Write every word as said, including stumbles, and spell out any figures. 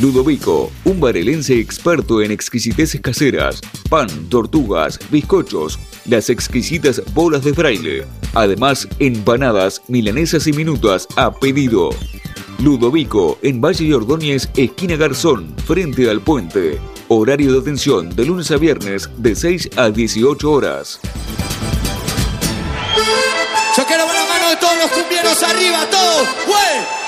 Ludovico, un barelense experto en exquisiteces caseras, pan, tortugas, bizcochos, las exquisitas bolas de fraile. Además, empanadas, milanesas y minutas a pedido. Ludovico, en Valle Ordóñez, esquina Garzón, frente al puente. Horario de atención de lunes a viernes de seis a dieciocho horas. Yo quiero ver la mano de todos los cumbieros arriba, todos, ¡güey!